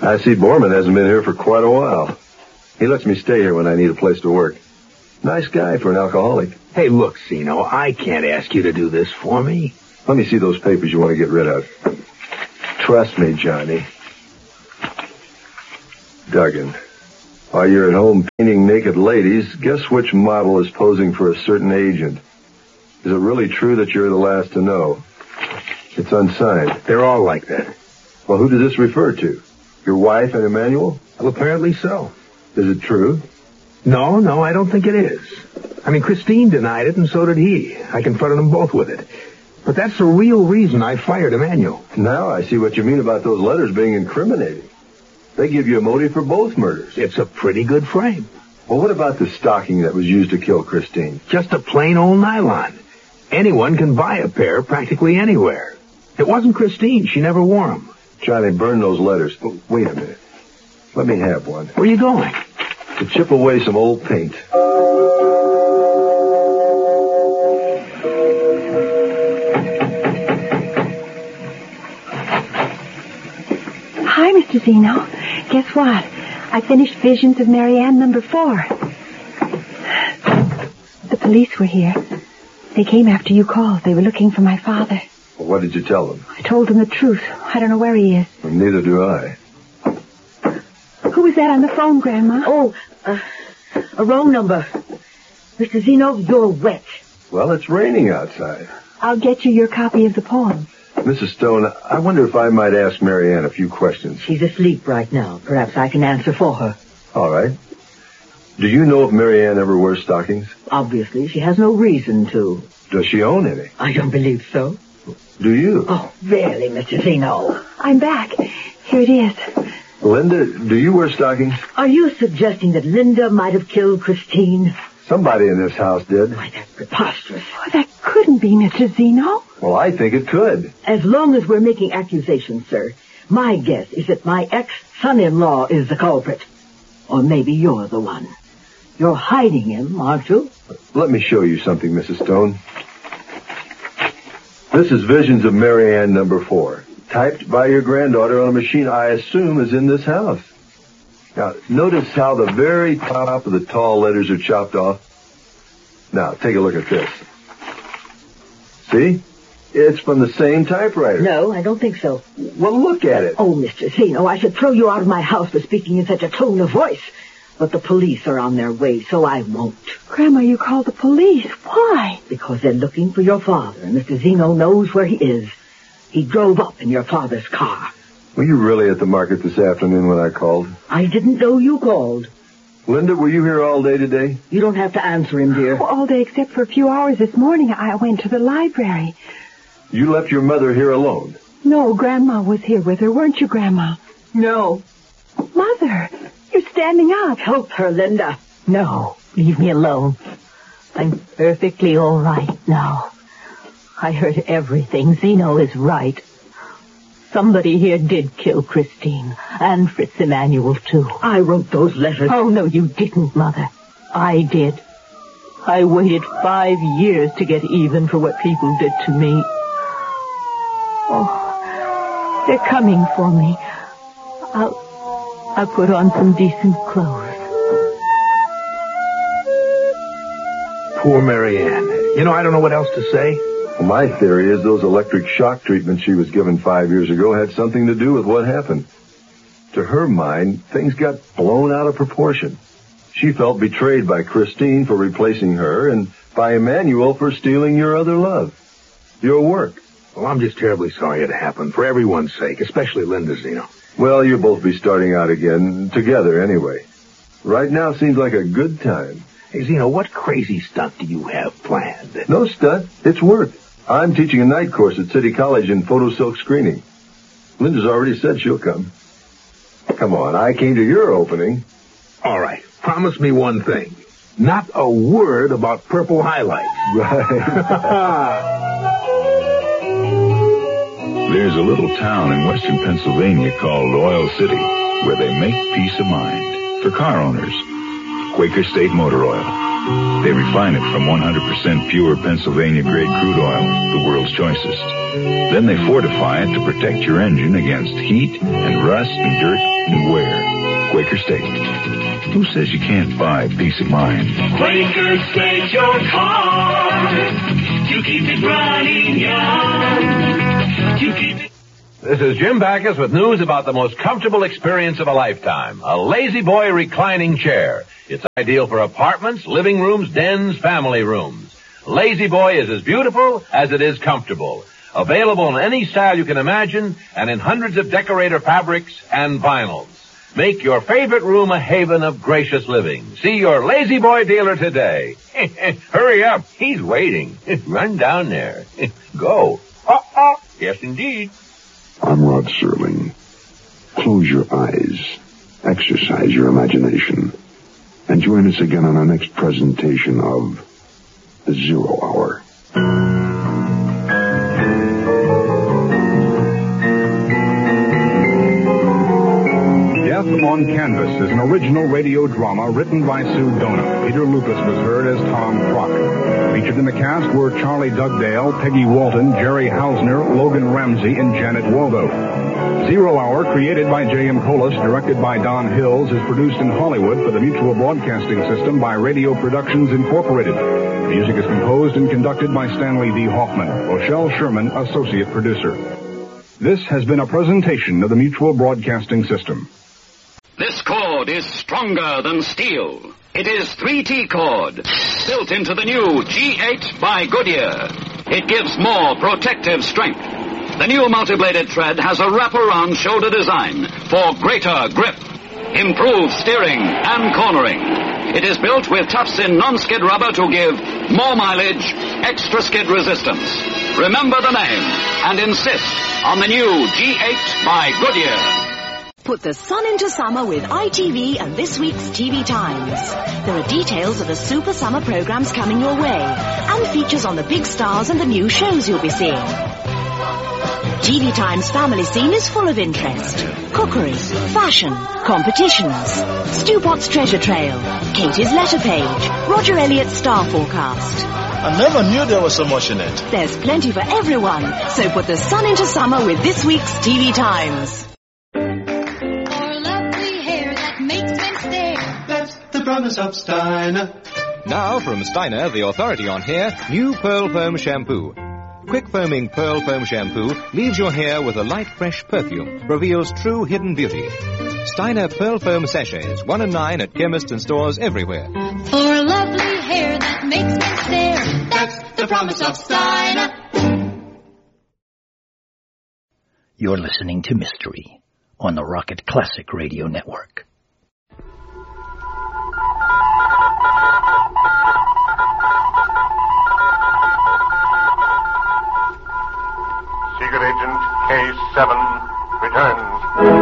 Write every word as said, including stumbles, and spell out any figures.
I see Borman hasn't been here for quite a while. He lets me stay here when I need a place to work. Nice guy for an alcoholic. Hey, look, Zeno, I can't ask you to do this for me. Let me see those papers you want to get rid of. Trust me, Johnny. Duggan, while you're at home painting naked ladies, guess which model is posing for a certain agent? Is it really true that you're the last to know? It's unsigned. They're all like that. Well, who does this refer to? Your wife and Emmanuel? Well, apparently so. Is it true? No, no, I don't think it is. I mean, Christine denied it, and so did he. I confronted them both with it. But that's the real reason I fired Emmanuel. Now I see what you mean about those letters being incriminating. They give you a motive for both murders. It's a pretty good frame. Well, what about the stocking that was used to kill Christine? Just a plain old nylon. Anyone can buy a pair practically anywhere. It wasn't Christine. She never wore them. Johnny, burn those letters. Oh, wait a minute. Let me have one. Where are you going? To chip away some old paint. Hi, Mister Zeno. Guess what? I finished Visions of Marianne number four. The police were here. They came after you called. They were looking for my father. Well, what did you tell them? I told them the truth. I don't know where he is. Well, neither do I. Who was that on the phone, Grandma? Oh, uh, a wrong number. Mister Zeno, you're wet. Well, it's raining outside. I'll get you your copy of the poem. Missus Stone, I wonder if I might ask Marianne a few questions. She's asleep right now. Perhaps I can answer for her. All right. Do you know if Marianne ever wears stockings? Obviously, she has no reason to. Does she own any? I don't believe so. Do you? Oh, really, Mister Zeno? I'm back. Here it is. Linda, do you wear stockings? Are you suggesting that Linda might have killed Christine? Somebody in this house did. Why, that's preposterous. Oh, that couldn't be Mister Zeno. Well, I think it could. As long as we're making accusations, sir, my guess is that my ex-son-in-law is the culprit. Or maybe you're the one. You're hiding him, aren't you? Let me show you something, Missus Stone. This is Visions of Marianne number four, typed by your granddaughter on a machine I assume is in this house. Now, notice how the very top of the tall letters are chopped off. Now, take a look at this. See? It's from the same typewriter. No, I don't think so. Well, look at it. Oh, Mister Zeno, I should throw you out of my house for speaking in such a tone of voice. But the police are on their way, so I won't. Grandma, you called the police. Why? Because they're looking for your father, and Mister Zeno knows where he is. He drove up in your father's car. Were you really at the market this afternoon when I called? I didn't know you called. Linda, were you here all day today? You don't have to answer him, dear. Well, all day except for a few hours this morning. I went to the library. You left your mother here alone? No, Grandma was here with her, weren't you, Grandma? No. Mother, you're standing up. Help her, Linda. No, leave me alone. I'm perfectly all right now. I heard everything. Zeno is right. Somebody here did kill Christine, and Fritz Emmanuel, too. I wrote those letters. Oh, no, you didn't, Mother. I did. I waited five years to get even for what people did to me. Oh, they're coming for me. I'll, I'll put on some decent clothes. Poor Marianne. You know, I don't know what else to say. Well, my theory is those electric shock treatments she was given five years ago had something to do with what happened. To her mind, things got blown out of proportion. She felt betrayed by Christine for replacing her and by Emmanuel for stealing your other love, your work. Well, I'm just terribly sorry it happened, for everyone's sake, especially Linda's, Zeno. Well, you'll both be starting out again, together anyway. Right now seems like a good time. Hey, Zeno, what crazy stunt do you have planned? No stunt. It's work. I'm teaching a night course at City College in photo silk screening. Linda's already said she'll come. Come on, I came to your opening. All right, promise me one thing. Not a word about purple highlights. Right. There's a little town in western Pennsylvania called Oil City where they make peace of mind for car owners. Quaker State Motor Oil. They refine it from one hundred percent pure Pennsylvania-grade crude oil, the world's choicest. Then they fortify it to protect your engine against heat and rust and dirt and wear. Quaker State. Who says you can't buy peace of mind? Quaker State your car to keep it running young. To keep it... This is Jim Backus with news about the most comfortable experience of a lifetime. A Lazy Boy reclining chair. It's ideal for apartments, living rooms, dens, family rooms. Lazy Boy is as beautiful as it is comfortable. Available in any style you can imagine and in hundreds of decorator fabrics and vinyls. Make your favorite room a haven of gracious living. See your Lazy Boy dealer today. Hurry up. He's waiting. Run down there. Go. Uh-uh. Yes, indeed. I'm Rod Serling. Close your eyes, exercise your imagination, and join us again on our next presentation of The Zero Hour. Death on Canvas is an original radio drama written by Sue Dona. Peter Lucas was heard as Tom Crock. Featured in the cast were Charlie Dugdale, Peggy Walton, Jerry Hausner, Logan Ramsey, and Janet Waldo. Zero Hour, created by J M. Colas, directed by Don Hills, is produced in Hollywood for the Mutual Broadcasting System by Radio Productions Incorporated. The music is composed and conducted by Stanley D. Hoffman. Rochelle Sherman, associate producer. This has been a presentation of the Mutual Broadcasting System. This cord is stronger than steel. It is three T cord, built into the new G eight by Goodyear. It gives more protective strength. The new multi-bladed thread has a wraparound shoulder design for greater grip, improved steering and cornering. It is built with tufts-in non-skid rubber to give more mileage, extra skid resistance. Remember the name and insist on the new G eight by Goodyear. Put the sun into summer with I T V and this week's T V Times. There are details of the super summer programs coming your way and features on the big stars and the new shows you'll be seeing. T V Times family scene is full of interest. Cookery, fashion, competitions, Stu Potts treasure trail, Katie's letter page, Roger Elliott's star forecast. I never knew there was so much in it. There's plenty for everyone, so put the sun into summer with this week's T V Times. Promise of Steiner. Now from Steiner, the authority on hair, new Pearl Foam Shampoo. Quick foaming Pearl Foam Shampoo leaves your hair with a light, fresh perfume, reveals true hidden beauty. Steiner Pearl Foam Sachets, one and nine at chemists and stores everywhere. For lovely hair that makes me stare, that's the promise of Steiner. You're listening to Mystery on the Rocket Classic Radio Network. Secret Agent K seven returns.